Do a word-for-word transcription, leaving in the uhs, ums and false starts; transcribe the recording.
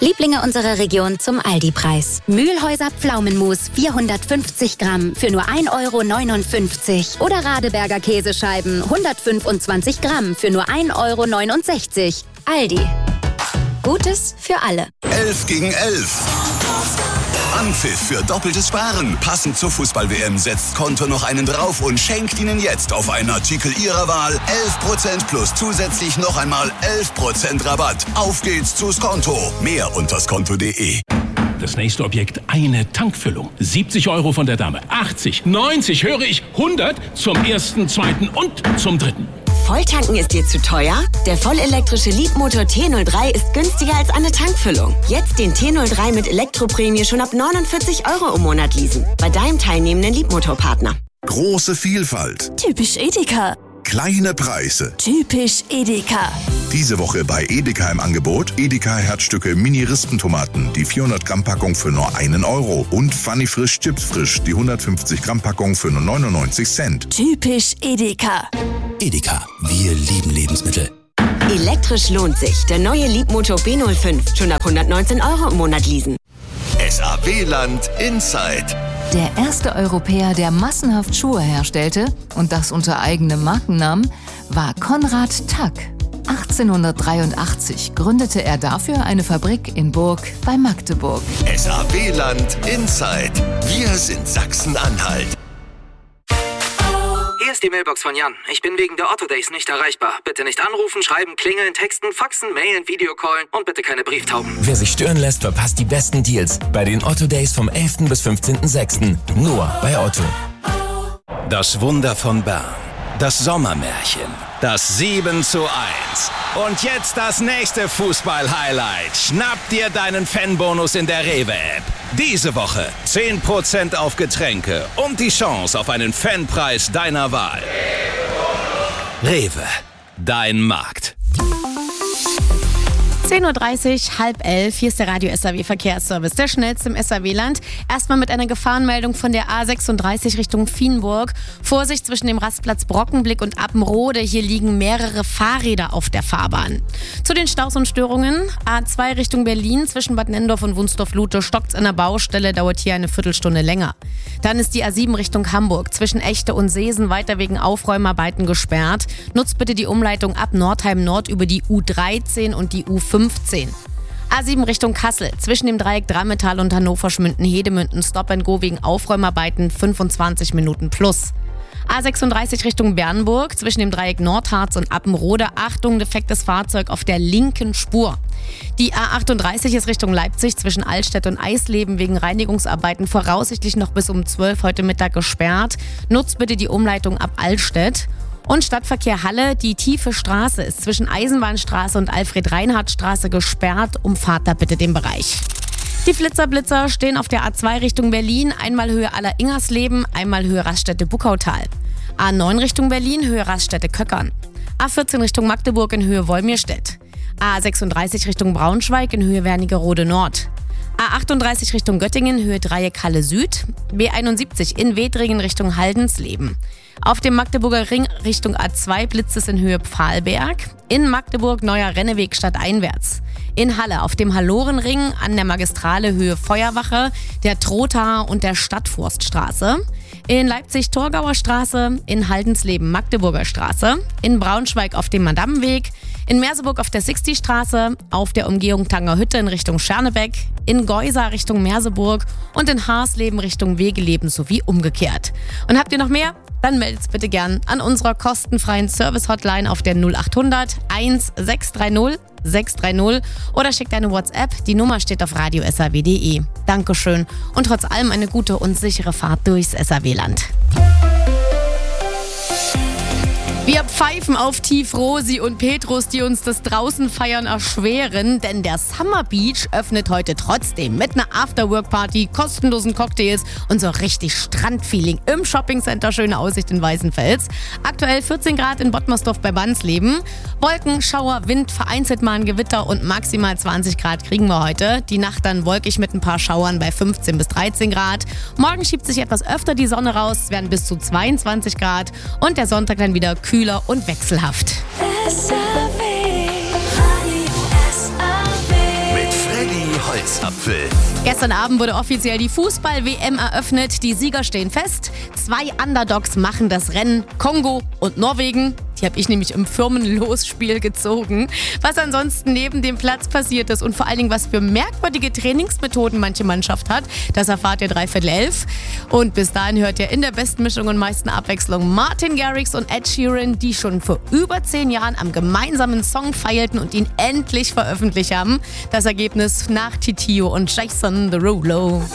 Lieblinge unserer Region zum Aldi-Preis. Mühlhäuser Pflaumenmus vierhundertfünfzig Gramm für nur ein Euro neunundfünfzig. Oder Radeberger Käsescheiben hundertfünfundzwanzig Gramm für nur ein Euro neunundsechzig. Aldi. Gutes für alle. elf gegen elf. Anpfiff für doppeltes Sparen. Passend zur Fußball-W M setzt Konto noch einen drauf und schenkt Ihnen jetzt auf einen Artikel Ihrer Wahl elf Prozent plus zusätzlich noch einmal elf Prozent Rabatt. Auf geht's zu Skonto. Mehr unter skonto punkt de. Das nächste Objekt, eine Tankfüllung. siebzig Euro von der Dame. achtzig, neunzig, höre ich, hundert zum ersten, zweiten und zum dritten. Volltanken ist dir zu teuer? Der vollelektrische Leapmotor T null drei ist günstiger als eine Tankfüllung. Jetzt den T null drei mit Elektroprämie schon ab neunundvierzig Euro im Monat leasen. Bei deinem teilnehmenden Leapmotor-Partner. Große Vielfalt. Typisch Edeka. Kleine Preise. Typisch Edeka. Diese Woche bei Edeka im Angebot Edeka Herzstücke Mini-Rispentomaten, die vierhundert Gramm Packung für nur einen Euro und Funny Frisch Chips Frisch, die hundertfünfzig Gramm Packung für nur neunundneunzig Cent. Typisch Edeka. Edeka, wir lieben Lebensmittel. Elektrisch lohnt sich. Der neue Leapmotor B null fünf. Schon ab hundertneunzehn Euro im Monat leasen. S A W-Land Inside. Der erste Europäer, der massenhaft Schuhe herstellte, und das unter eigenem Markennamen, war Konrad Tack. achtzehnhundertdreiundachtzig gründete er dafür eine Fabrik in Burg bei Magdeburg. S A W-Land Inside. Wir sind Sachsen-Anhalt. Hier ist die Mailbox von Jan. Ich bin wegen der Otto Days nicht erreichbar. Bitte nicht anrufen, schreiben, klingeln, texten, faxen, mailen, Videocallen und bitte keine Brieftauben. Wer sich stören lässt, verpasst die besten Deals bei den Otto Days vom elften bis fünfzehnten sechsten Nur bei Otto. Das Wunder von Bern. Das Sommermärchen. Das sieben zu eins. Und jetzt das nächste Fußball-Highlight. Schnapp dir deinen Fanbonus in der Rewe-App. Diese Woche zehn Prozent auf Getränke und die Chance auf einen Fanpreis deiner Wahl. Rewe, dein Markt. zehn Uhr dreißig, halb elf, hier ist der Radio S A W Verkehrsservice, der schnellste im S A W-Land. Erstmal mit einer Gefahrenmeldung von der A sechsunddreißig Richtung Vienburg. Vorsicht zwischen dem Rastplatz Brockenblick und Appenrode, hier liegen mehrere Fahrräder auf der Fahrbahn. Zu den Staus und Störungen, A zwei Richtung Berlin, zwischen Bad Nenndorf und Wunsdorf-Lute stockt's an der Baustelle, dauert hier eine Viertelstunde länger. Dann ist die A sieben Richtung Hamburg, zwischen Echte und Seesen weiter wegen Aufräumarbeiten gesperrt. Nutzt bitte die Umleitung ab Nordheim Nord über die U dreizehn und die U fünfzehn. A sieben Richtung Kassel, zwischen dem Dreieck Drammetal und Hannover-Schmünden-Hedemünden Stop and Go wegen Aufräumarbeiten fünfundzwanzig Minuten plus. A sechsunddreißig Richtung Bernburg, zwischen dem Dreieck Nordharz und Appenrode, Achtung, defektes Fahrzeug auf der linken Spur. Die A achtunddreißig ist Richtung Leipzig, zwischen Altstedt und Eisleben wegen Reinigungsarbeiten voraussichtlich noch bis um zwölf heute Mittag gesperrt. Nutzt bitte die Umleitung ab Altstedt. Und Stadtverkehr Halle, die tiefe Straße ist zwischen Eisenbahnstraße und Alfred-Reinhardt-Straße gesperrt. Umfahrt da bitte den Bereich. Die Flitzerblitzer stehen auf der A zwei Richtung Berlin, einmal Höhe Aller-Ingersleben, einmal Höhe Raststätte-Buckautal. A neun Richtung Berlin, Höhe Raststätte-Köckern. A vierzehn Richtung Magdeburg in Höhe Wolmirstedt. A sechsunddreißig Richtung Braunschweig in Höhe Wernigerode Nord. A achtunddreißig Richtung Göttingen, Höhe Dreieck Halle Süd. B einundsiebzig in Wedringen Richtung Haldensleben. Auf dem Magdeburger Ring Richtung A zwei blitzt es in Höhe Pfahlberg. In Magdeburg neuer Renneweg stadteinwärts. In Halle auf dem Hallorenring an der Magistrale Höhe Feuerwache, der Trothaar und der Stadtforststraße. In Leipzig Torgauer Straße, in Haldensleben Magdeburger Straße. In Braunschweig auf dem Madammenweg. In Merseburg auf der Sixty-Straße, auf der Umgehung Tangerhütte in Richtung Schernebeck, in Geusar Richtung Merseburg und in Haarsleben Richtung Wegeleben sowie umgekehrt. Und habt ihr noch mehr? Dann meldet bitte gern an unserer kostenfreien Service-Hotline auf der null achthundert eins sechs drei null sechs drei null oder schickt eine WhatsApp. Die Nummer steht auf radio s a w punkt de. Dankeschön und trotz allem eine gute und sichere Fahrt durchs S A W-Land. Wir pfeifen auf Tief Rosi und Petrus, die uns das Draußenfeiern erschweren, denn der Summer Beach öffnet heute trotzdem mit einer Afterwork-Party, kostenlosen Cocktails und so richtig Strandfeeling im Shoppingcenter Schöne Aussicht in Weißenfels. Aktuell vierzehn Grad in Bottmersdorf bei Bansleben. Wolken, Schauer, Wind, vereinzelt mal ein Gewitter und maximal zwanzig Grad kriegen wir heute. Die Nacht dann wolkig mit ein paar Schauern bei fünfzehn bis dreizehn Grad. Morgen schiebt sich etwas öfter die Sonne raus, es werden bis zu zweiundzwanzig Grad und der Sonntag dann wieder kühl kühler und wechselhaft. Mit Freddy Weißapfel. Gestern Abend wurde offiziell die Fußball-W M eröffnet. Die Sieger stehen fest. Zwei Underdogs machen das Rennen. Kongo und Norwegen. Die habe ich nämlich im Firmenlosspiel gezogen. Was ansonsten neben dem Platz passiert ist und vor allen Dingen, was für merkwürdige Trainingsmethoden manche Mannschaft hat, das erfahrt ihr dreiviertel elf. Und bis dahin hört ihr in der besten Mischung und meisten Abwechslung Martin Garrix und Ed Sheeran, die schon vor über zehn Jahren am gemeinsamen Song feierten und ihn endlich veröffentlicht haben. Das Ergebnis nach Titio und Jason Derulo.